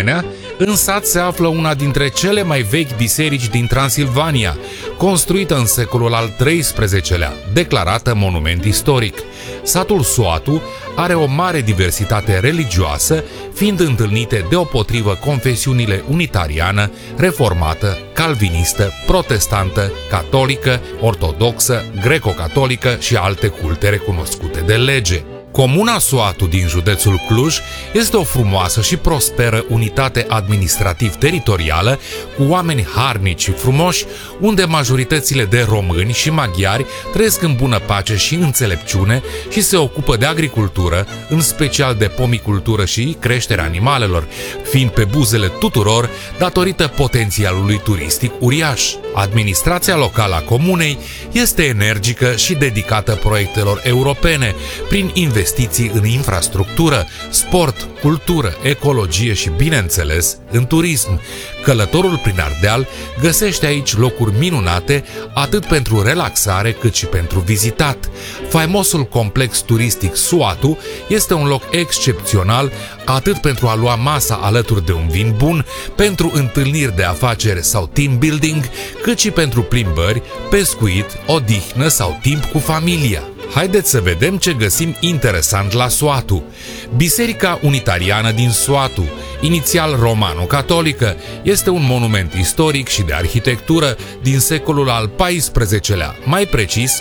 asemenea, în sat se află una dintre cele mai vechi biserici din Transilvania, construită în secolul al XIII-lea, declarată monument istoric. Satul Soatu are o mare diversitate religioasă, fiind întâlnite deopotrivă confesiunile unitariană, reformată, calvinistă, protestantă, catolică, ortodoxă, greco-catolică și alte culte recunoscute de lege. Comuna Soatu din județul Cluj este o frumoasă și prosperă unitate administrativ-teritorială cu oameni harnici și frumoși, unde majoritățile de români și maghiari trăiesc în bună pace și înțelepciune și se ocupă de agricultură, în special de pomicultură și creșterea animalelor, fiind pe buzele tuturor datorită potențialului turistic uriaș. Administrația locală a comunei este energică și dedicată proiectelor europene, prin investiții în infrastructură, sport, cultură, ecologie și, bineînțeles, în turism. Călătorul prin Ardeal găsește aici locuri minunate, atât pentru relaxare cât și pentru vizitat. Faimosul complex turistic Soatu este un loc excepțional, atât pentru a lua masa alături de un vin bun, pentru întâlniri de afaceri sau team building, cât și pentru plimbări, pescuit, odihnă sau timp cu familia. Haideți să vedem ce găsim interesant la Soatu. Biserica Unitariană din Soatu, inițial romano-catolică, este un monument istoric și de arhitectură din secolul al XIV-lea, mai precis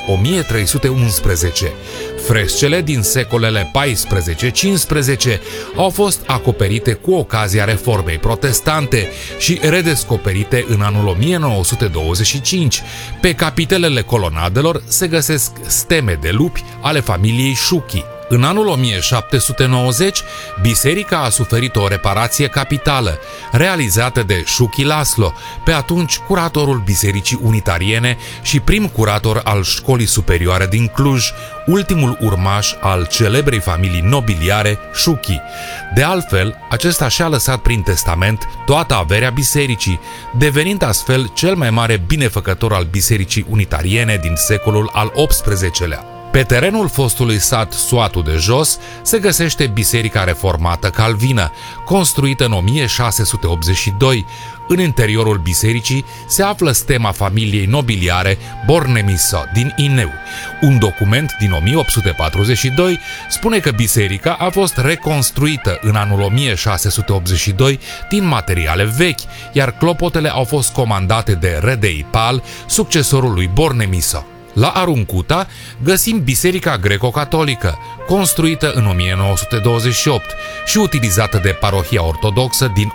1311. Frescele din secolele 14-15 au fost acoperite cu ocazia reformei protestante și redescoperite în anul 1925. Pe capitelele colonadelor se găsesc steme de lupi ale familiei Șuchi. În anul 1790, biserica a suferit o reparație capitală, realizată de Șuchi Laslo, pe atunci curatorul Bisericii Unitariene și prim curator al Școlii Superioare din Cluj, ultimul urmaș al celebrei familii nobiliare Șuchi. De altfel, acesta și-a lăsat prin testament toată averea bisericii, devenind astfel cel mai mare binefăcător al Bisericii Unitariene din secolul al XVIII-lea. Pe terenul fostului sat Soatu de Jos se găsește Biserica Reformată Calvină, construită în 1682. În interiorul bisericii se află stema familiei nobiliare Bornemisza din Ineu. Un document din 1842 spune că biserica a fost reconstruită în anul 1682 din materiale vechi, iar clopotele au fost comandate de Redei Pal, succesorul lui Bornemisza. La Aruncuta găsim Biserica Greco-Catolică, construită în 1928 și utilizată de parohia ortodoxă din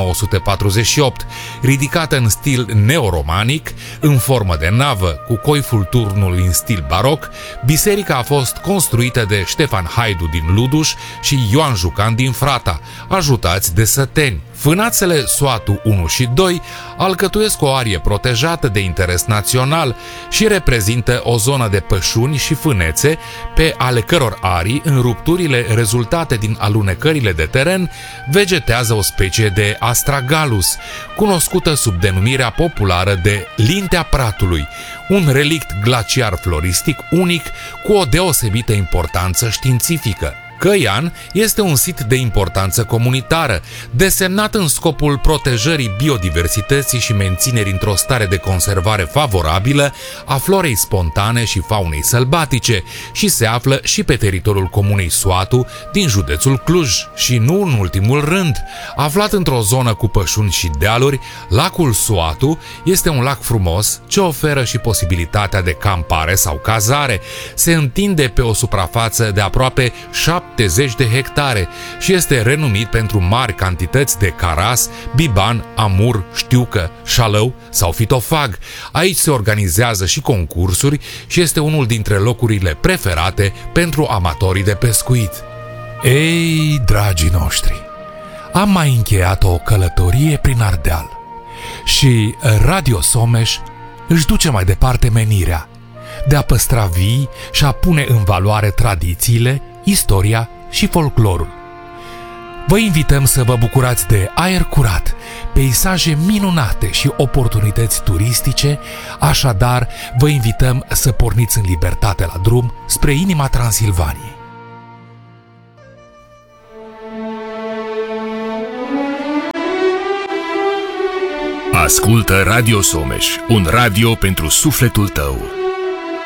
1948, ridicată în stil neoromanic, în formă de navă, cu coiful turnului în stil baroc. Biserica a fost construită de Ștefan Haidu din Luduș și Ioan Jucan din Frata, ajutați de săteni. Fânațele Soatu 1 și 2 alcătuiesc o arie protejată de interes național și reprezintă o zonă de pășuni și fânețe, pe ale căror arii, în rupturile rezultate din alunecările de teren, vegetează o specie de astragalus, cunoscută sub denumirea populară de Lintea Pratului, un relict glaciar floristic unic cu o deosebită importanță științifică. Căian este un sit de importanță comunitară, desemnat în scopul protejării biodiversității și menținerii într-o stare de conservare favorabilă a florei spontane și faunei sălbatice și se află și pe teritoriul comunei Soatu din județul Cluj. Și nu în ultimul rând, aflat într-o zonă cu pășuni și dealuri, lacul Soatu este un lac frumos ce oferă și posibilitatea de campare sau cazare. Se întinde pe o suprafață de aproape 70 de hectare și este renumit pentru mari cantități de caras, biban, amur, știucă, șalău sau fitofag. Aici se organizează și concursuri și este unul dintre locurile preferate pentru amatorii de pescuit. Ei, dragii noștri, am mai încheiat o călătorie prin Ardeal și Radio Someș își duce mai departe menirea de a păstra vii și a pune în valoare tradițiile, istoria și folclorul. Vă invităm să vă bucurați de aer curat, peisaje minunate și oportunități turistice, așadar vă invităm să porniți în libertate la drum spre inima Transilvaniei. Ascultă Radio Someș, un radio pentru sufletul tău.